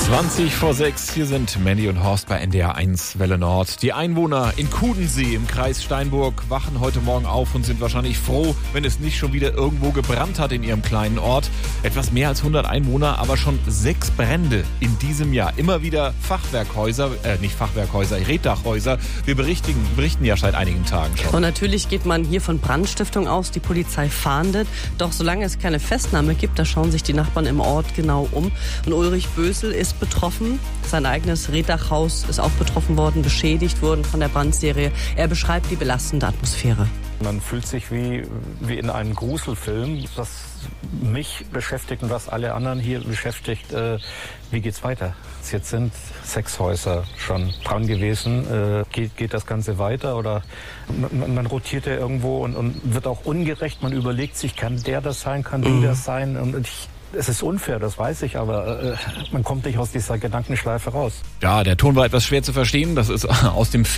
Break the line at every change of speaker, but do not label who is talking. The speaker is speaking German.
5:20, hier sind Mandy und Horst bei NDR 1 Welle Nord. Die Einwohner in Kudensee im Kreis Steinburg wachen heute Morgen auf und sind wahrscheinlich froh, wenn es nicht schon wieder irgendwo gebrannt hat in ihrem kleinen Ort. Etwas mehr als 100 Einwohner, aber schon 6 Brände in diesem Jahr. Immer wieder Reetdachhäuser. Wir berichten ja seit einigen Tagen schon.
Und natürlich geht man hier von Brandstiftung aus, die Polizei fahndet. Doch solange es keine Festnahme gibt, da schauen sich die Nachbarn im Ort genau um. Und Ulrich Bösel ist betroffen. Sein eigenes Reetdachhaus ist auch betroffen worden, beschädigt worden von der Brandserie. Er beschreibt die belastende Atmosphäre.
Man fühlt sich wie in einem Gruselfilm, was mich beschäftigt und was alle anderen hier beschäftigt. Wie geht's weiter? Jetzt sind 6 Häuser schon dran gewesen. Geht das Ganze weiter oder man rotiert ja irgendwo und wird auch ungerecht. Man überlegt sich, kann der das sein, kann die das sein? Und es ist unfair, das weiß ich, aber man kommt nicht aus dieser Gedankenschleife raus.
Ja, der Ton war etwas schwer zu verstehen. Das ist aus dem